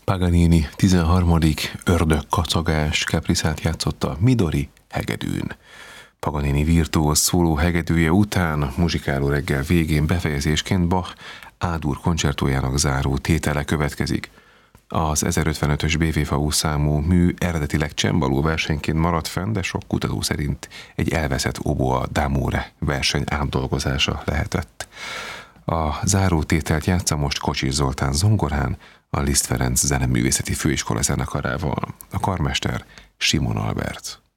Paganini 13. ördögkacagás Caprice-át játszott a Midori hegedűn. Paganini virtuóz szóló hegedűje után muzsikáló reggel végén befejezésként Bach A-dur koncertójának záró tétele következik. Az 1055-ös BV-FAU számú mű eredetileg csembaló versenyként maradt fenn, de sok kutató szerint egy elveszett oboa d'amore verseny átdolgozása lehetett. A zárótételt játsza most Kocsis Zoltán zongorán, a Liszt Ferenc Zeneművészeti Főiskola zenekarával, a karmester Simon Albert.